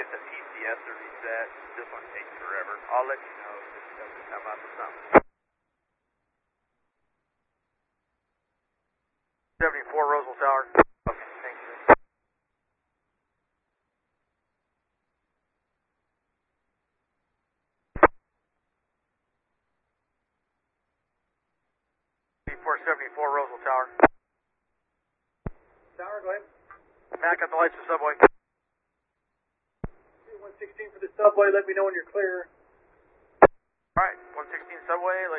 get the PCS to reset. This one takes forever. I'll let you know if this doesn't come up with something. 74 Roswell Tower. Okay, thank you. B474 Roswell Tower. Tower, go ahead. Back up the lights for subway. 116 for the subway, let me know when you're clear. Alright, 116 subway,